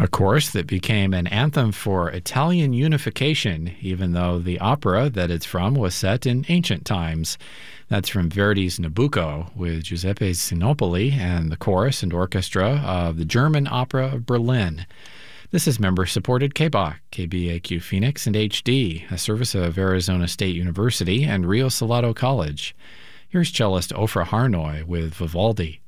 A chorus that became an anthem for Italian unification, even though the opera that it's from was set in ancient times. That's from Verdi's Nabucco with Giuseppe Sinopoli and the chorus and orchestra of the German Opera of Berlin. This is member-supported KBAQ, KBAQ Phoenix, and HD, a service of Arizona State University and Rio Salado College. Here's cellist Ofra Harnoy with Vivaldi.